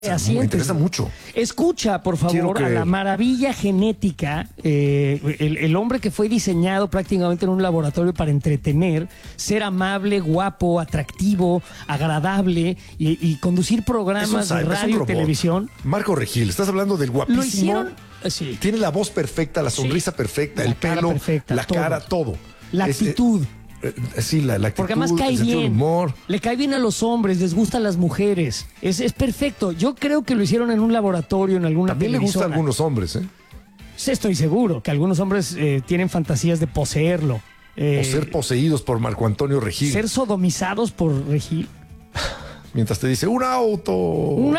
Me interesa mucho. Escucha, por favor, a la maravilla genética, el hombre que fue diseñado prácticamente en un laboratorio para entretener, ser amable, guapo, atractivo, agradable y conducir programas de radio y televisión. Marco Regil, estás hablando del guapísimo. Lo hicieron, sí. Tiene la voz perfecta, la sonrisa perfecta, el pelo, perfecta, la cara, todo. La actitud. Sí, la actitud, porque además cae bien, humor. Le cae bien a los hombres, les gusta a las mujeres. Es perfecto. Yo creo que lo hicieron en un laboratorio, en alguna También televisora. le gusta a algunos hombres, ¿eh? Sí, estoy seguro que algunos hombres tienen fantasías de poseerlo. O ser poseídos por Marco Antonio Regil. Ser sodomizados por Regil. Mientras te dice, ¡un auto! ¡Un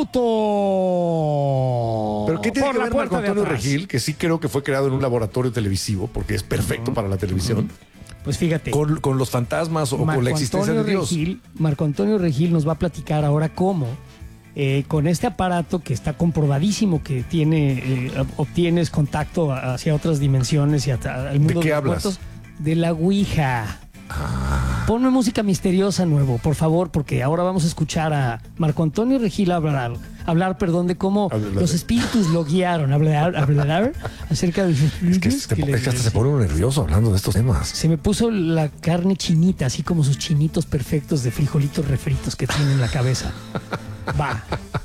auto! ¿Pero qué tiene que ver Marco Antonio Regil? Que sí creo que fue creado en un laboratorio televisivo, porque es perfecto para la televisión. Pues fíjate. Con los fantasmas o con la existencia de Dios. Marco Antonio Regil nos va a platicar ahora cómo, con este aparato que está comprobadísimo que tiene, obtienes contacto hacia otras dimensiones y al mundo de los hablas? muertos, de la Ouija. Ponme música misteriosa nuevo, por favor, porque ahora vamos a escuchar a Marco Antonio Regil hablar de cómo los espíritus lo guiaron, hablar acerca de los espíritus. Es que hasta se pone uno nervioso hablando de estos temas. Se me puso la carne chinita, así como sus chinitos perfectos de frijolitos refritos que tienen en la cabeza. Va.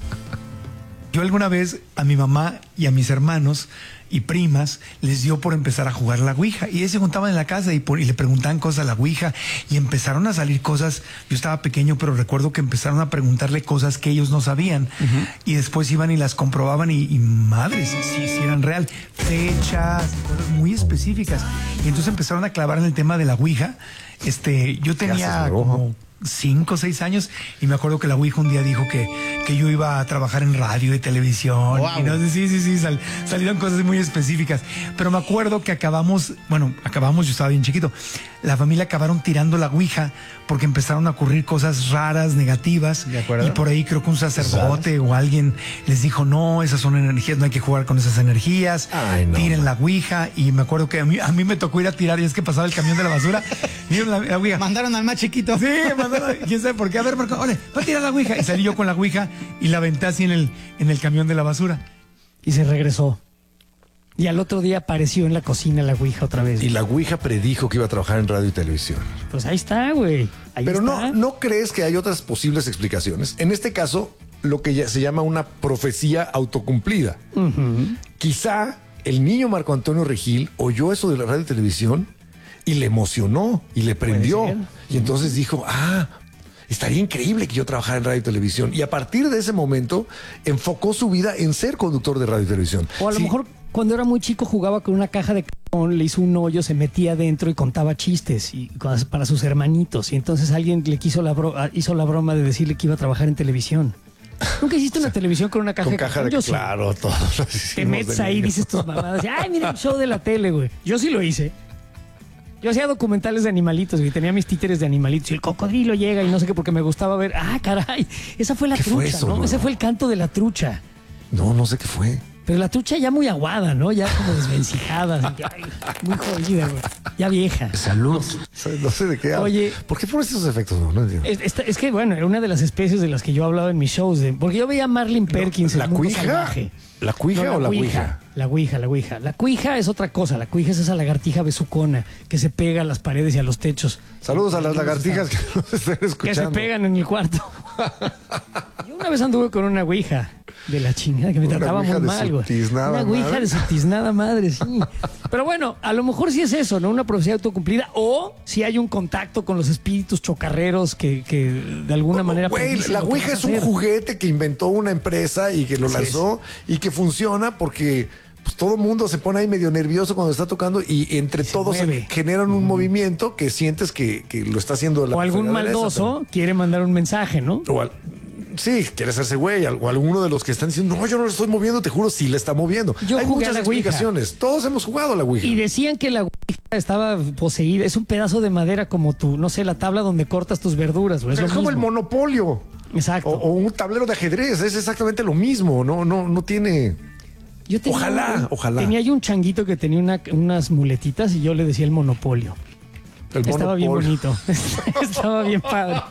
Yo alguna vez a mi mamá y a mis hermanos y primas les dio por empezar a jugar la Ouija. Y ellos se juntaban en la casa y le preguntaban cosas a la Ouija y empezaron a salir cosas. Yo estaba pequeño, pero recuerdo que empezaron a preguntarle cosas que ellos no sabían. Y después iban y las comprobaban y madres, si eran real. Fechas, cosas muy específicas. Y entonces empezaron a clavar en el tema de la Ouija. Yo tenía como 5 o 6 años y me acuerdo que la Ouija un día dijo que yo iba a trabajar en radio y televisión. Wow. Y no sé, sí, salieron cosas muy específicas. Pero me acuerdo que acabamos, yo estaba bien chiquito. La familia acabaron tirando la Ouija porque empezaron a ocurrir cosas raras, negativas. ¿De acuerdo? Y por ahí creo que un sacerdote o alguien les dijo, no, esas son energías, no hay que jugar con esas energías. Ay, no. Tiren la Ouija. Y me acuerdo que a mí me tocó ir a tirar y es que pasaba el camión de la basura. Vieron la Ouija. Mandaron al más chiquito. Sí, mandaron, quién sabe por qué. A ver, Marco, va a tirar la Ouija. Y salí yo con la Ouija y la aventé así en el camión de la basura. Y se regresó. Y al otro día apareció en la cocina la Ouija otra vez. Y la Ouija predijo que iba a trabajar en radio y televisión. Pues ahí está, güey. Pero ¿no crees que hay otras posibles explicaciones? En este caso, lo que ya se llama una profecía autocumplida. Quizá el niño Marco Antonio Regil oyó eso de la radio y televisión y le emocionó y le prendió. Y entonces dijo, estaría increíble que yo trabajara en radio y televisión. Y a partir de ese momento enfocó su vida en ser conductor de radio y televisión. O a lo mejor cuando era muy chico jugaba con una caja de cartón, le hizo un hoyo, se metía adentro y contaba chistes para sus hermanitos. Y entonces alguien le hizo la broma de decirle que iba a trabajar en televisión. ¿Nunca hiciste una televisión con una caja de cartón? Yo claro, todos lo hicimos. Te metes ahí, dices tus mamadas. Ay, mira el show de la tele, güey. Yo sí lo hice. Yo hacía documentales de animalitos, güey. Tenía mis títeres de animalitos y el cocodrilo llega y no sé qué, porque me gustaba ver. Caray, esa fue la trucha, fue eso, ¿no? Ese fue el canto de la trucha. No sé qué fue. Pero la trucha ya muy aguada, ¿no? Ya como desvencijada. Muy jodida, güey. Ya vieja. Salud. No sé de qué hablo. Oye, ¿por qué pones esos efectos? No entiendo. Es que, bueno, era una de las especies de las que yo hablaba en mis shows. Porque yo veía a Marlene Perkins. ¿La Ouija? ¿La Ouija o la Ouija? La Ouija. La Ouija es otra cosa. La Ouija es esa lagartija besucona que se pega a las paredes y a los techos. Saludos a las lagartijas que nos estén escuchando. Que se pegan en el cuarto. Yo una vez anduve con una Ouija de la chingada que me trataba muy mal, güey. Una Ouija de su tiznada madre, sí. Pero bueno, a lo mejor sí es eso, ¿no? Una profecía autocumplida. O si hay un contacto con los espíritus chocarreros que de alguna manera... Güey, la Ouija es un juguete que inventó una empresa y que lo lanzó y que funciona porque pues, todo el mundo se pone ahí medio nervioso cuando está tocando y entre todos generan un movimiento que sientes que lo está haciendo la... O algún maldoso quiere mandar un mensaje, ¿no? Sí, quiere hacerse güey, o alguno de los que están diciendo, no, yo no lo estoy moviendo, te juro, sí le está moviendo. Hay muchas explicaciones. Todos hemos jugado a la Ouija. Y decían que la Ouija estaba poseída. Es un pedazo de madera como tu, no sé, la tabla donde cortas tus verduras, güey. Es como el Monopolio. Exacto. O un tablero de ajedrez, es exactamente lo mismo. No tiene... Ojalá. Tenía yo un changuito que tenía unas muletitas y yo le decía el Monopolio. Estaba bien bonito. Estaba bien padre.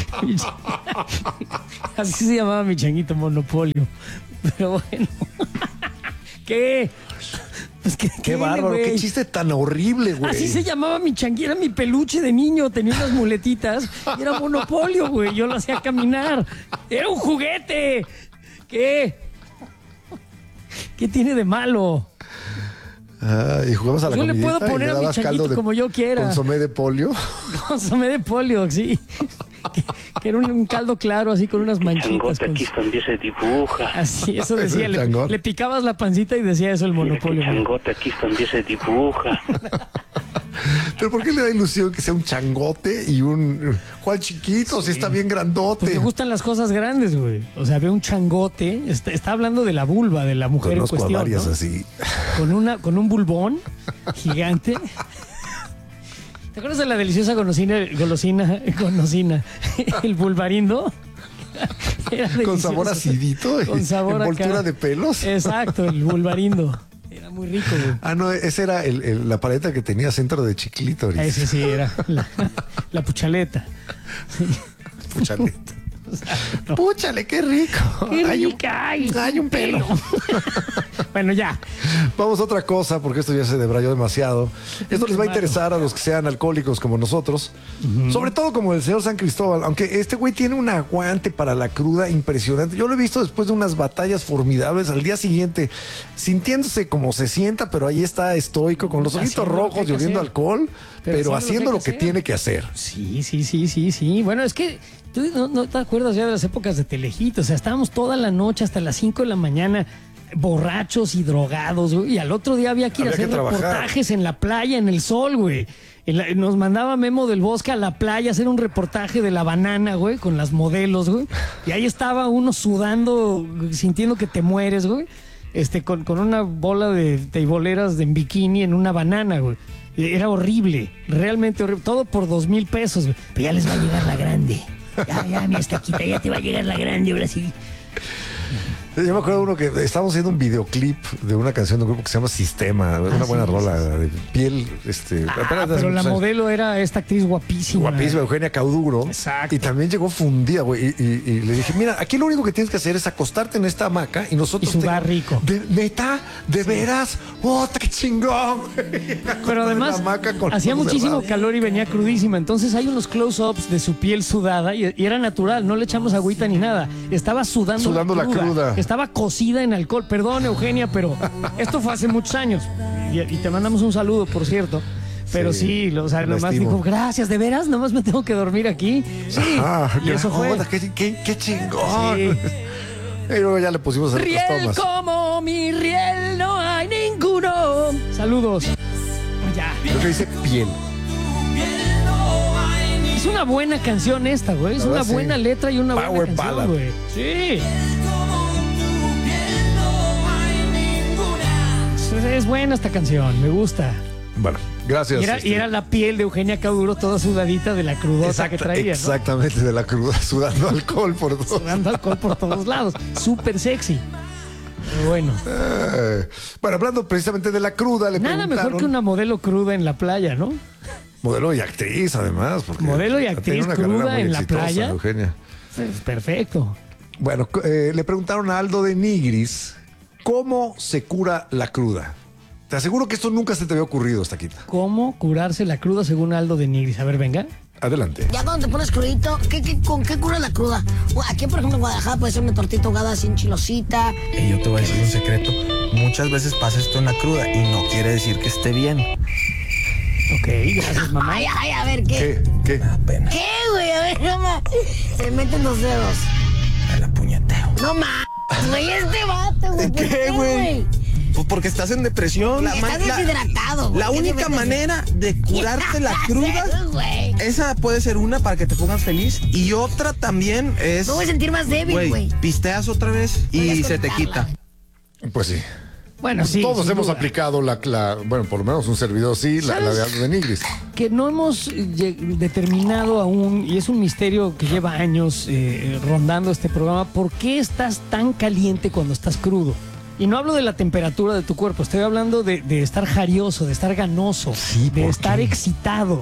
Así se llamaba mi changuito, Monopolio. Pero bueno. ¿Qué? Pues qué bárbaro, güey. Qué chiste tan horrible, güey. Así se llamaba mi changuito, era mi peluche de niño, tenía unas muletitas y era Monopolio, güey. Yo lo hacía caminar. Era un juguete. ¿Qué? ¿Qué tiene de malo? Y jugamos a la comidita. Yo le puedo poner a mi changuito como yo quiera. Consomé de polio. Consomé de polio, sí. Que era un caldo claro, así con unas manchitas. Changote aquí también se dibuja. Así, eso decía. Le picabas la pancita y decía eso el Monopolio. Changote aquí también se dibuja. ¿Pero por qué le da ilusión que sea un changote y un... ¿Cuál chiquito? Si está bien grandote. Pues me gustan las cosas grandes, güey. O sea, ve un changote. Está hablando de la vulva de la mujer en cuestión, varias, ¿no? Así. Con un bulbón gigante. ¿Te acuerdas de la deliciosa golosina? El bulbarindo. Con sabor acidito. Con sabor envoltura acá de pelos. Exacto, el bulbarindo. Era muy rico, güey. Ah, no, ese era la paleta que tenía centro de chiclítoris. Ese sí, era la puchaleta. Puchaleta. No. Púchale, qué rico. Qué rica. Hay un pelo. Bueno, ya. Vamos a otra cosa, porque esto ya se debrayó demasiado. Esto les va a interesar a los que sean alcohólicos como nosotros. Sobre todo como el señor San Cristóbal. Aunque este güey tiene un aguante para la cruda impresionante. Yo lo he visto después de unas batallas formidables. Al día siguiente, sintiéndose como se sienta, pero ahí está estoico, con los ojitos rojos y oliendo alcohol, pero haciendo lo que tiene que hacer. Sí. Bueno, es que tú no te acuerdas ya de las épocas de Telehit. O sea, estábamos toda la noche hasta las 5 de la mañana borrachos y drogados, güey. Y al otro día había que ir a hacer reportajes en la playa, en el sol, güey. Nos mandaba Memo del Bosque a la playa a hacer un reportaje de la banana, güey, con las modelos, güey. Y ahí estaba uno sudando, sintiendo que te mueres, güey. Con una bola de teiboleras en bikini en una banana, güey. Era horrible, realmente horrible. Todo por 2,000 pesos, güey. Pero ya les va a llegar la grande. Ya, mi estaquita, ya te va a llegar la grande, ahora sí. Yo me acuerdo de uno que estábamos haciendo un videoclip de una canción de un grupo que se llama Sistema, una buena rola de piel. Pero la modelo era esta actriz guapísima. Guapísima, Eugenia Cauduro. Exacto. Y también llegó fundida, güey. Y le dije, mira, aquí lo único que tienes que hacer es acostarte en esta hamaca y nosotros. Y sudar rico. ¿Neta? ¿De veras? ¡Oh, qué chingón! Pero además, hacía muchísimo calor y venía crudísima. Entonces hay unos close-ups de su piel sudada y era natural, no le echamos agüita ni nada. Estaba sudando la cruda. Estaba cocida en alcohol. Perdón, Eugenia, pero esto fue hace muchos años. Y te mandamos un saludo, por cierto. Pero sí, o sea, nomás dijo, gracias, ¿de veras? Nomás me tengo que dormir aquí. Sí, y eso fue. ¡Qué chingón! Sí. Y luego ya le pusimos riel tomas. Como mi riel no hay ninguno. Saludos. Ya. Lo que dice piel. Es una buena canción esta, güey. Es una buena letra y una buena canción, güey. Sí. Es buena esta canción, me gusta. Bueno, gracias. Y era la piel de Eugenia Cauduro toda sudadita de la crudota que traía, exactamente, ¿no? De la cruda, sudando alcohol por todos. Sudando alcohol por todos lados. Súper sexy. Pero bueno. Bueno, hablando precisamente de la cruda, le nada mejor que una modelo cruda en la playa, ¿no? Modelo y actriz, además. Modelo y actriz cruda en la playa. Eugenia. Perfecto. Bueno, le preguntaron a Aldo de Nigris cómo se cura la cruda. Te aseguro que esto nunca se te había ocurrido, Taquita. ¿Cómo curarse la cruda según Aldo de Nigris? A ver, venga. Adelante. Ya cuando te pones crudito, ¿con qué cura la cruda? Aquí, por ejemplo, en Guadalajara puede ser una tortita ahogada sin chilosita. Y yo te voy a decir un secreto. Muchas veces pasa esto en la cruda y no quiere decir que esté bien. Ok, gracias, mamá. Ay, a ver, ¿qué? ¿Qué? Me da pena. ¿Qué, güey? A ver, mamá. Se meten los dedos. Me la puñeteo. No mames, güey, este vato, güey. ¿Qué, güey? Pues porque estás en depresión. Estás deshidratado, güey. La única manera de curarte la cruda, esa puede ser una para que te pongas feliz. Y otra también es... Me voy a sentir más débil, güey. Pisteas otra vez y se te quita. Pues sí. Bueno, sí. Todos hemos aplicado bueno, por lo menos un servidor sí, la de Aldo de Nigris. Que no hemos determinado aún, y es un misterio que lleva años rondando este programa, ¿por qué estás tan caliente cuando estás crudo? Y no hablo de la temperatura de tu cuerpo, estoy hablando de estar jarioso, de estar ganoso, sí, de estar excitado.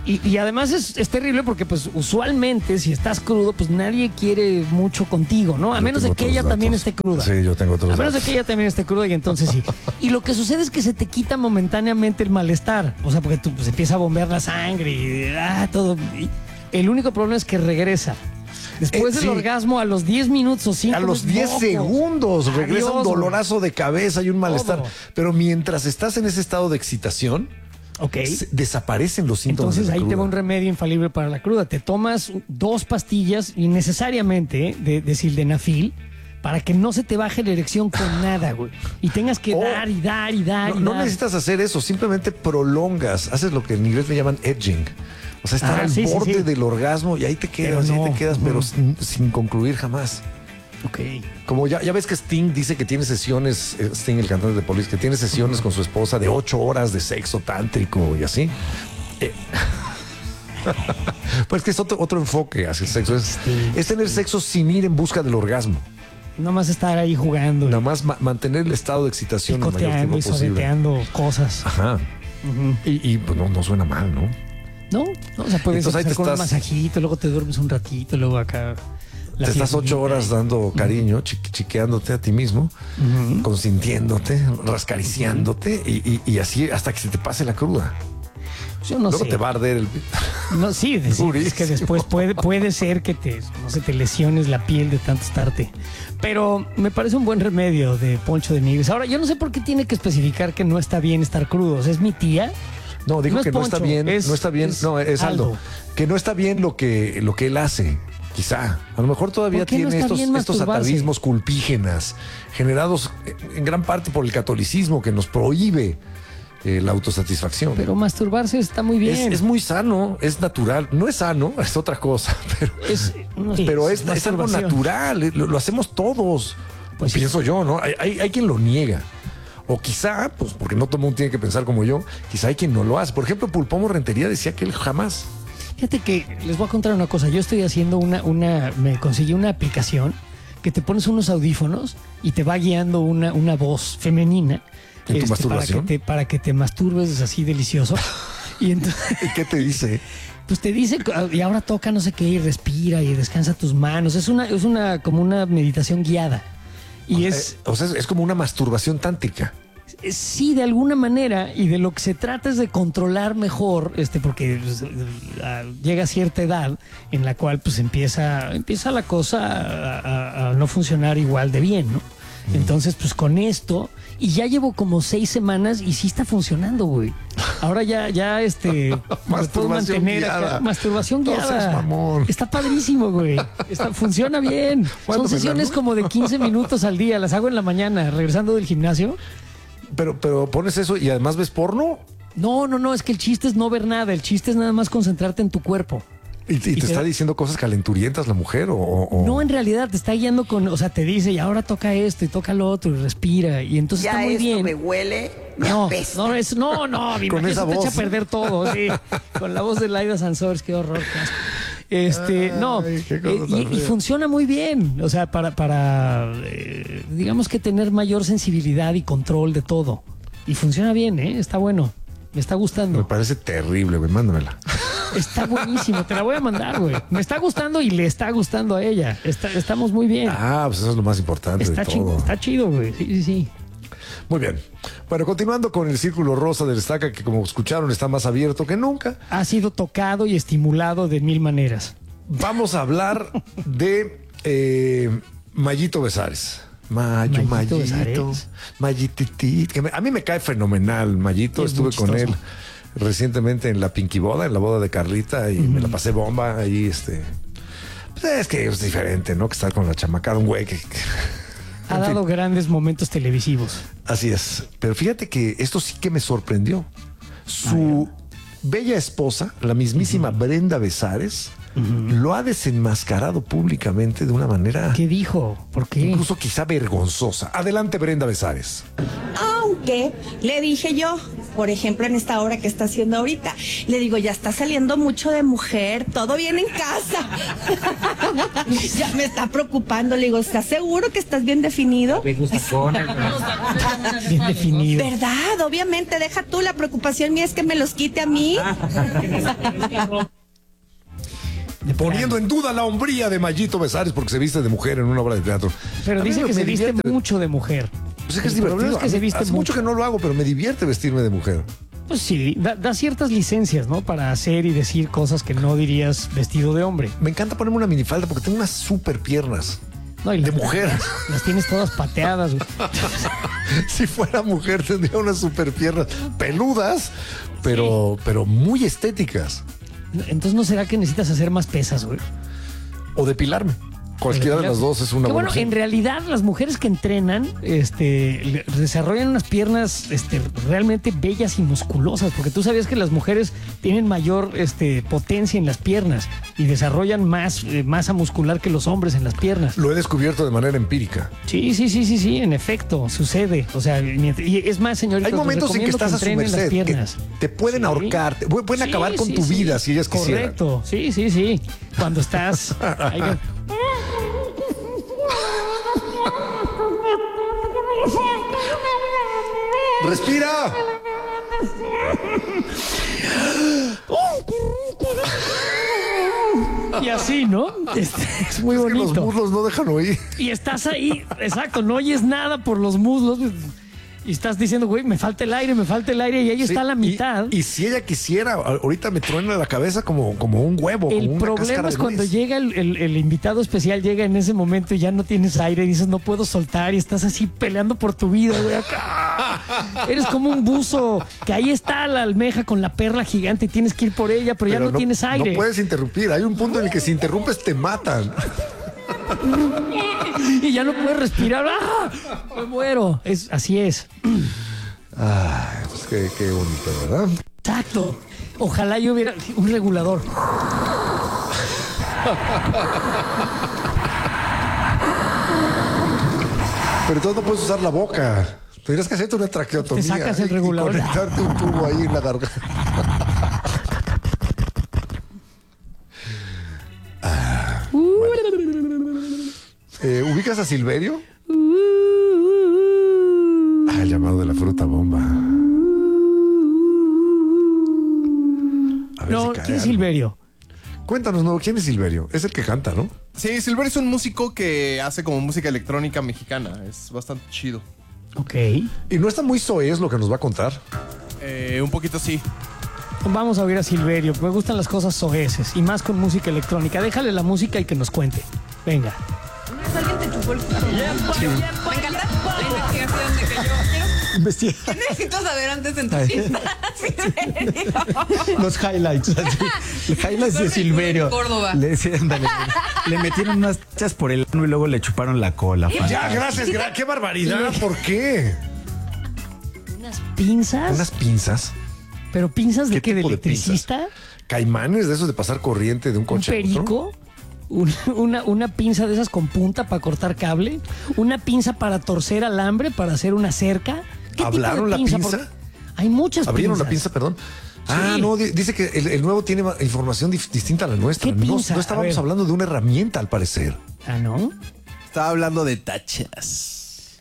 Y además es terrible porque pues usualmente si estás crudo, pues nadie quiere mucho contigo, ¿no? A menos de que ella también esté cruda. Sí, yo tengo otros A menos de que ella también esté cruda y entonces sí. Y lo que sucede es que se te quita momentáneamente el malestar. O sea, porque tú pues, empieza a bombear la sangre y todo. Y el único problema es que regresa. Después del orgasmo, a los 10 minutos o 5 a los 10 segundos regresa un dolorazo de cabeza y un malestar. Todo. Pero mientras estás en ese estado de excitación, desaparecen los síntomas. Entonces de la ahí cruda. te va un remedio infalible para la cruda. Te tomas 2 pastillas innecesariamente de sildenafil para que no se te baje la erección con nada, güey. Y tengas que dar y dar y dar. No necesitas hacer eso, simplemente prolongas, haces lo que en inglés le llaman edging. O sea, estar al borde del orgasmo y ahí te quedas, pero sin concluir jamás. Ok. Como ya ves que Sting dice que tiene sesiones, Sting, el cantante de Police, que tiene sesiones con su esposa de 8 horas de sexo tántrico y así. Pues que es otro enfoque hacia el sexo. Es tener sexo sin ir en busca del orgasmo. Nada más estar ahí jugando. Nada más mantener el estado de excitación el mayor tiempo y posible. sobeteando cosas. Ajá. Y pues no suena mal, ¿no? No, o sea, puedes empezar con un masajito, luego te duermes un ratito, luego acá. Te estás 8 horas dando cariño, chiqueándote a ti mismo, consintiéndote, rascariciándote y así hasta que se te pase la cruda. Yo no Luego sé. te va a arder el... No, sí, es que después puede ser que te lesiones la piel de tanto estarte. Pero me parece un buen remedio de Poncho de Nigris. Ahora, yo no sé por qué tiene que especificar que no está bien estar crudo. O sea, es mi tía. No, dijo que no está bien, es Aldo. Que no está bien lo que él hace. Quizá. A lo mejor todavía tiene estos atavismos culpígenas generados en gran parte por el catolicismo que nos prohíbe la autosatisfacción. Pero masturbarse está muy bien. Es muy sano, es natural. No es sano, es otra cosa, pero es algo natural. Lo hacemos todos. Pues pienso yo, ¿no? Hay quien lo niega. O quizá, pues porque no todo el mundo tiene que pensar como yo, quizá hay quien no lo hace. Por ejemplo, Pulpomo Rentería decía que él jamás. Fíjate que les voy a contar una cosa. Yo estoy haciendo me conseguí una aplicación que te pones unos audífonos y te va guiando una voz femenina. ¿En tu masturbación? Para que te masturbes, es así delicioso. Y entonces, ¿y qué te dice? Pues te dice, y ahora toca no sé qué, y respira y descansa tus manos. Es como una meditación guiada. Y o sea, es como una masturbación tántrica. Sí, de alguna manera, y de lo que se trata es de controlar mejor, porque llega a cierta edad en la cual pues empieza la cosa a no funcionar igual de bien, ¿no? Entonces, pues con esto, y ya llevo como 6 semanas y sí está funcionando, güey. Ahora ya masturbación guiada. Masturbación guiada. No seas mamón. Está padrísimo, güey. Funciona bien. Son sesiones como de 15 minutos al día. Las hago en la mañana, regresando del gimnasio. Pero pones eso y además ves porno. No, es que el chiste es no ver nada. El chiste es nada más concentrarte en tu cuerpo. ¿Y te está diciendo cosas calenturientas la mujer o...? No, en realidad te está guiando te dice, y ahora toca esto y toca lo otro y respira. Y entonces ya está muy bien. me huele, me apesta. Mi con esa voz. Te echa a perder todo, sí. Con la voz de Laida Sansores, qué horror, qué asco. Y funciona muy bien. O sea, para digamos que tener mayor sensibilidad y control de todo. Y funciona bien, está bueno. Me está gustando. Me parece terrible, güey. Mándamela. Está buenísimo, te la voy a mandar, güey. Me está gustando y le está gustando a ella. Estamos muy bien. Pues eso es lo más importante de todo. Está chido, güey. Sí. Muy bien. Bueno, continuando con el círculo rosa del Estaca, que como escucharon está más abierto que nunca. Ha sido tocado y estimulado de 1000 maneras. Vamos a hablar de Mayito Besares. Mayititi. A mí me cae fenomenal Mayito. Estuve con él recientemente en la Pinky Boda, en la boda de Carlita, y me la pasé bomba ahí. Pues es que es diferente, ¿no? Que estar con la chamaca, un güey que ha dado grandes momentos televisivos. Así es. Pero fíjate que esto sí que me sorprendió. Su bella esposa, la mismísima Brenda Besares, lo ha desenmascarado públicamente de una manera... ¿Qué dijo? ¿Por qué? Incluso quizá vergonzosa. Adelante, Brenda Besares. Aunque le dije yo, por ejemplo, en esta obra que está haciendo ahorita. Le digo, ya está saliendo mucho de mujer, todo bien en casa. Ya me está preocupando. Le digo, ¿estás seguro que estás bien definido? Bien definido. ¿Verdad? Obviamente, deja tú, la preocupación mía es que me los quite a mí. Poniendo en duda la hombría de Mayito Besares porque se viste de mujer en una obra de teatro. Pero dice que se viste mucho de mujer. Pues es que es divertido. Es que se viste hace mucho que no lo hago, pero me divierte vestirme de mujer. Pues sí, da ciertas licencias, ¿no? Para hacer y decir cosas que no dirías vestido de hombre. Me encanta ponerme una minifalda porque tengo unas super piernas. No, y de mujer. Las tienes todas pateadas. Si fuera mujer tendría unas super piernas peludas, pero muy estéticas. Entonces, ¿no será que necesitas hacer más pesas, güey? O depilarme. Cualquiera de las dos es una buena opción. En realidad, las mujeres que entrenan desarrollan unas piernas realmente bellas y musculosas, porque tú sabías que las mujeres tienen mayor potencia en las piernas y desarrollan más masa muscular que los hombres en las piernas. Lo he descubierto de manera empírica. Sí, en efecto, sucede. O sea, y es más, señorita, hay momentos en que estás a su merced, que te pueden ahorcar, pueden acabar con tu vida si ellas quisieran. Correcto, sí. Cuando estás... ¡Respira! Y así, ¿no? Es muy bonito. Que los muslos no dejan oír. Y estás ahí, exacto, no oyes nada por los muslos. Y estás diciendo, güey, me falta el aire, y ahí está la mitad. Y si ella quisiera, ahorita me truena la cabeza como un huevo. El problema es cuando llega el invitado especial, llega en ese momento y ya no tienes aire, y dices, no puedo soltar, y estás así peleando por tu vida, güey. Eres como un buzo, que ahí está la almeja con la perla gigante y tienes que ir por ella, pero ya no tienes aire. No puedes interrumpir, hay un punto en el que si interrumpes te matan. Y ya no puedes respirar. ¡Ah! Me muero. Así es. Pues qué bonito, ¿verdad? Exacto. Ojalá yo hubiera un regulador. Pero entonces no puedes usar la boca. Tendrías que hacerte una traqueotomía. Te sacas el regulador. Y conectarte un tubo ahí en la garganta. ¿Ubicas a Silverio? El llamado de la fruta bomba. A ver no, ¿quién es Silverio? Cuéntanos, ¿no? ¿Quién es Silverio? Es el que canta, ¿no? Sí, Silverio es un músico que hace como música electrónica mexicana. Es bastante chido. Ok. ¿Y no está muy soez lo que nos va a contar? Un poquito sí. Vamos a oír a Silverio. Me gustan las cosas soeces y más con música electrónica. Déjale la música y que nos cuente. Venga. ¿Alguien te chupó el culo? Sí. Me encanta la investigación de que yo ¿Qué necesito saber antes en tu fiesta? Los highlights. Los highlights de Silverio. Córdoba. Le metieron unas tachas por el ano y luego le chuparon la cola. Ya, gracias. ¡Qué barbaridad! ¿Por qué? ¿Unas pinzas? ¿Unas pinzas? ¿Pero pinzas de qué? ¿De electricista? De ¿Caimanes de esos de pasar corriente de un coche? ¿Un perico? Una pinza de esas con punta para cortar cable, una pinza para torcer alambre, para hacer una cerca. ¿Hablaron la pinza? Hay muchas ¿Abrieron pinzas. la pinza, perdón? Sí. No, dice que el nuevo tiene información distinta a la nuestra. ¿Qué pinza? No estábamos hablando de una herramienta, al parecer. ¿No? Estaba hablando de tachas.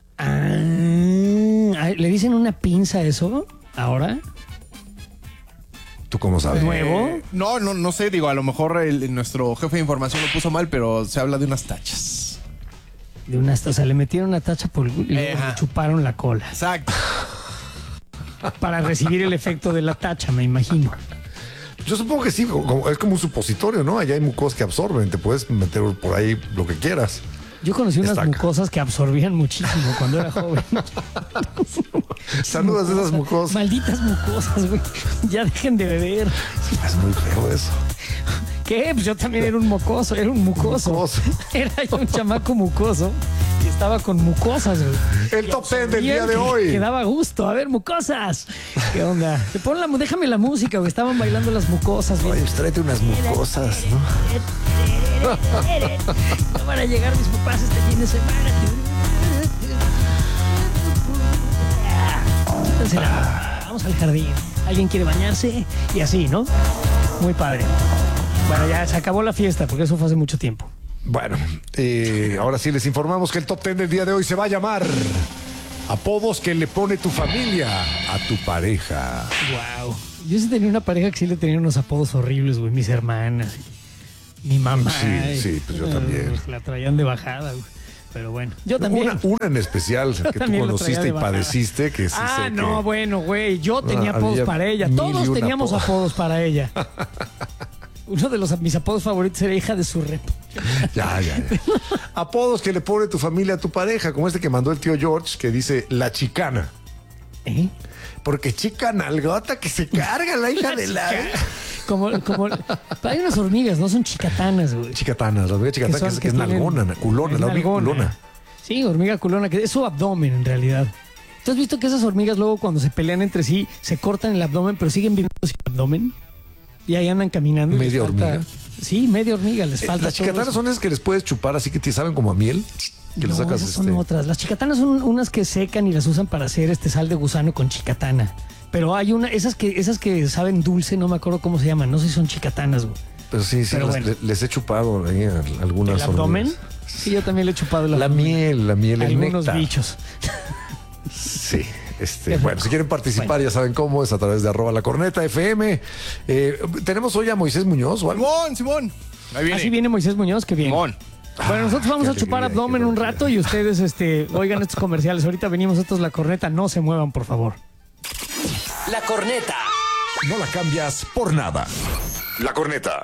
¿Le dicen una pinza a eso ahora? ¿Tú cómo sabes? ¿Nuevo? No sé, digo, a lo mejor nuestro jefe de información lo puso mal, pero se habla de unas tachas. O sea, le metieron una tacha por el culo y luego le chuparon la cola. Exacto. Para recibir el efecto de la tacha, me imagino. Yo supongo que sí, es como un supositorio, ¿no? Allá hay mucosas que absorben, te puedes meter por ahí lo que quieras. Yo conocí unas mucosas que absorbían muchísimo cuando era joven. Saludos a esas mucosas. Malditas mucosas, güey. Ya dejen de beber. Es muy feo eso. ¿Qué? Pues yo también era un mucoso. Era yo un chamaco mucoso y estaba con mucosas, güey. El top 10 del día de hoy. Que daba gusto. A ver, mucosas. ¿Qué onda? Déjame la música, güey. Estaban bailando las mucosas, güey. Oye, tráete unas mucosas, ¿no? No van a llegar mis papás este fin de semana. Vamos al jardín. ¿Alguien quiere bañarse? Y así, ¿no? Muy padre. Bueno, ya se acabó la fiesta porque eso fue hace mucho tiempo. Bueno, ahora sí les informamos que el top 10 del día de hoy se va a llamar apodos que le pone tu familia a tu pareja. Wow. Yo sí tenía una pareja que sí le tenía unos apodos horribles, güey. Mis hermanas, mi mamá. Sí, pues yo también. La traían de bajada, güey. Pero bueno, yo también. Una en especial que tú conociste y padeciste, que sí sé no, que... bueno, güey, yo tenía apodos para ella. Todos teníamos apodos para ella. Uno de mis apodos favoritos era hija de su rep. Ya. Apodos que le pone tu familia a tu pareja, como este que mandó el tío George, que dice la chicana. Porque chica nalgota que se carga la hija de la... Como hay unas hormigas, ¿no? Son chicatanas, güey. Chicatanas, la hormiga chicatana que es nalgona, culona, la hormiga culona. Sí, hormiga culona, que es su abdomen en realidad. ¿Tú has visto que esas hormigas luego cuando se pelean entre sí se cortan el abdomen, pero siguen viviendo sin abdomen? Y ahí andan caminando. ¿Media hormiga? Sí, media hormiga, les falta. Las chicatanas son esas que les puedes chupar así que te saben como a miel. Que no, sacas esas son otras. Las chicatanas son unas que secan y las usan para hacer sal de gusano con chicatana. Pero hay esas que saben dulce, no me acuerdo cómo se llaman, no sé si son chicatanas, güey. Pero sí, bueno. les he chupado ahí algunas. ¿El abdomen? Hormigas. Sí, yo también le he chupado el abdomen. La miel, el algunos néctar. Bichos. Sí. Bueno, si quieren participar, ya saben cómo, es a través de @lacorneta_FM. Tenemos hoy a Moisés Muñoz o algo. Simón. Ahí viene. Así viene Moisés Muñoz, que bien. Simón. Bueno, nosotros vamos a chupar abdomen un rato y ustedes oigan estos comerciales. Ahorita venimos, esto es La Corneta, no se muevan, por favor. La Corneta. No la cambias por nada. La Corneta.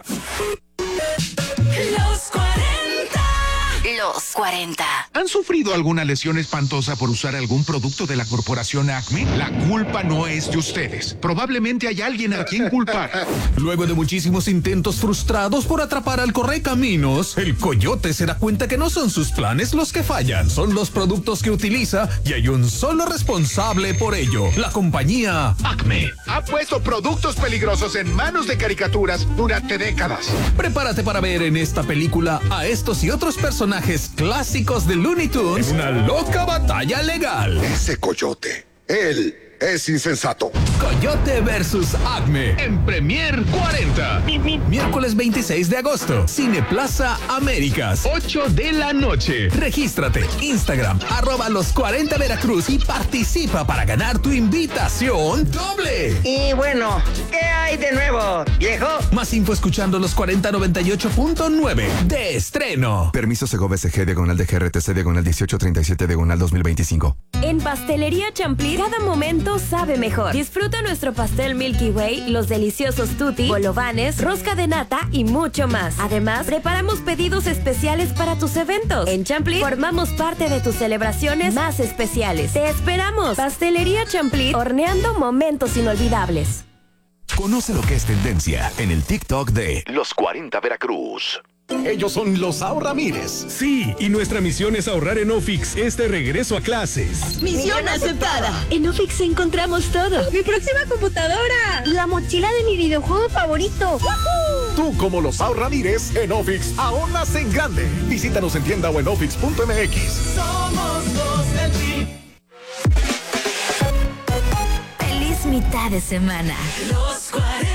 Los 40. Los 40. ¿Han sufrido alguna lesión espantosa por usar algún producto de la corporación Acme? La culpa no es de ustedes. Probablemente hay alguien a quien culpar. Luego de muchísimos intentos frustrados por atrapar al Correcaminos, el coyote se da cuenta que no son sus planes los que fallan, son los productos que utiliza y hay un solo responsable por ello, la compañía Acme. Ha puesto productos peligrosos en manos de caricaturas durante décadas. Prepárate para ver en esta película a estos y otros personajes clásicos de Looney Tunes en una loca batalla legal. Ese coyote, él es insensato. Coyote versus Acme en Premier 40. Miércoles 26 de agosto. Cineplaza Américas, 8 de la noche. Regístrate. Instagram, @los40 Veracruz y participa para ganar tu invitación doble. Y bueno, ¿qué hay de nuevo, viejo? Más info escuchando los 4098.9 de estreno. Permiso Segov SG, /DGRTC, /1837, /2025. En Pastelería Champlí, cada momento sabe mejor. Disfruta nuestro pastel Milky Way, los deliciosos tutti, bolovanes, rosca de nata y mucho más. Además, preparamos pedidos especiales para tus eventos. En Champlí, formamos parte de tus celebraciones más especiales. ¡Te esperamos! Pastelería Champlí, horneando momentos inolvidables. Conoce lo que es tendencia en el TikTok de Los 40 Veracruz. Ellos son los Ahorramires. Sí, y nuestra misión es ahorrar en Ofix este regreso a clases. ¡Misión aceptada! En Ofix encontramos todo. ¡Mi próxima computadora! ¡La mochila de mi videojuego favorito! ¡Woohoo! Tú, como los Ahorramires, en Ofix ahorras en grande. Visítanos en tienda o en ofix.mx. Somos los del Tri. Feliz mitad de semana. Los 40.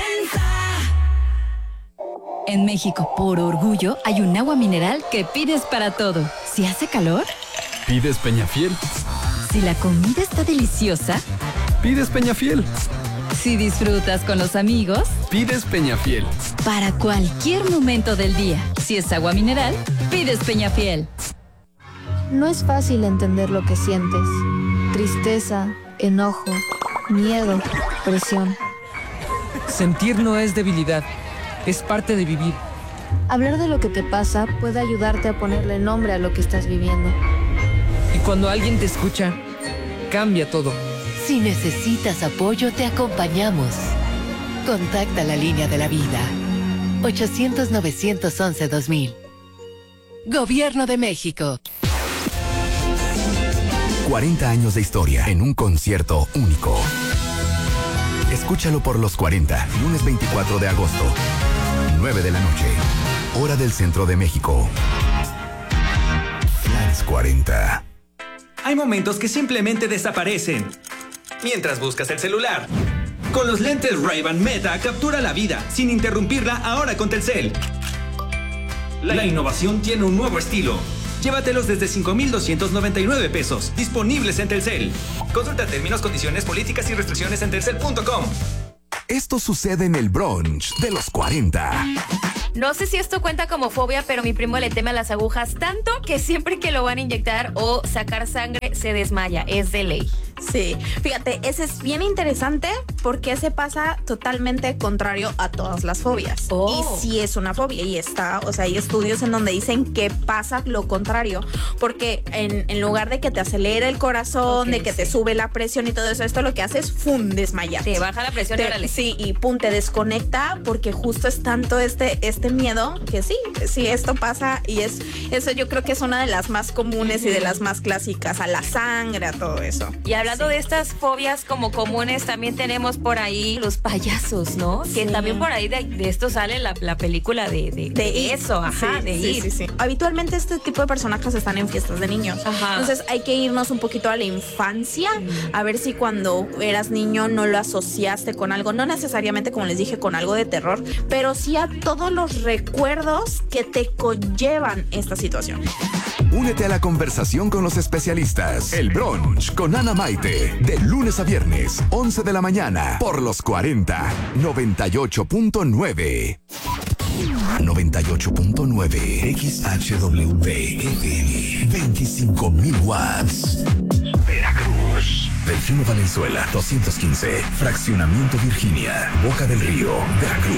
En México, por orgullo, hay un agua mineral que pides para todo. Si hace calor, pides Peñafiel. Si la comida está deliciosa, pides Peñafiel. Si disfrutas con los amigos, pides Peñafiel. Para cualquier momento del día, si es agua mineral, pides Peñafiel. No es fácil entender lo que sientes. Tristeza, enojo, miedo, presión. Sentir no es debilidad. Es parte de vivir. Hablar de lo que te pasa puede ayudarte a ponerle nombre a lo que estás viviendo. Y cuando alguien te escucha, cambia todo. Si necesitas apoyo, te acompañamos. Contacta la línea de la vida. 800-911-2000. Gobierno de México. 40 años de historia en un concierto único. Escúchalo por Los 40, lunes 24 de agosto. 9 de la noche, hora del centro de México. Flans 40. Hay momentos que simplemente desaparecen. mientras buscas el celular. Con los lentes Ray-Ban Meta, captura la vida sin interrumpirla ahora con Telcel. La innovación tiene un nuevo estilo. Llévatelos desde 5,299 pesos. Disponibles en Telcel. Consulta términos, condiciones, políticas y restricciones en telcel.com. Esto sucede en el brunch de los 40. No sé si esto cuenta como fobia, pero mi primo le teme a las agujas tanto que siempre que lo van a inyectar o sacar sangre se desmaya. Es de ley. Sí, fíjate, ese es bien interesante porque se pasa totalmente contrario a todas las fobias. Y sí es una fobia y está, o sea, hay estudios en donde dicen que pasa lo contrario, porque en lugar de que te acelere el corazón, de que te sube la presión y todo eso, esto lo que hace es desmayar. Te baja la presión, sí, y te desconecta porque justo es tanto este miedo que sí, esto pasa y eso yo creo que es una de las más comunes y de las más clásicas, a la sangre, a todo eso. Y hablando de estas fobias como comunes, también tenemos por ahí los payasos, ¿no? Que también por ahí de esto sale la película de eso, Sí. Habitualmente este tipo de personajes están en fiestas de niños. Entonces hay que irnos un poquito a la infancia, a ver si cuando eras niño no lo asociaste con algo, no necesariamente, como les dije, con algo de terror, pero sí a todos los recuerdos que te conllevan esta situación. Únete a la conversación con los especialistas. El brunch con Ana Maite, de lunes a viernes, 11 de la mañana, por los 40, 98.9. 98.9 XHWV FM, 25,000 watts. Veracruz. Delfino Valenzuela, 215. Fraccionamiento Virginia, Boca del Río, Veracruz.